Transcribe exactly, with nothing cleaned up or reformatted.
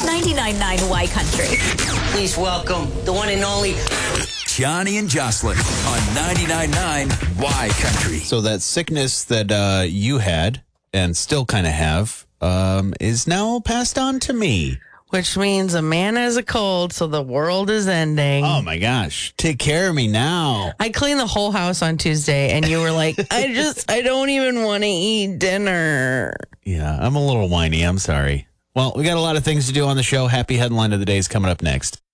ninety-nine point nine Y Country. Please welcome the one and only Johnny and Jocelyn on ninety-nine point nine Y Country. So that sickness that uh, you had and still kind of have um, is now passed on to me. Which means a man has a cold, so the world is ending. Oh, my gosh. Take care of me now. I cleaned the whole house on Tuesday, and you were like, I just, I don't even want to eat dinner. Yeah, I'm a little whiny. I'm sorry. Well, we got a lot of things to do on the show. Happy headline of the day is coming up next.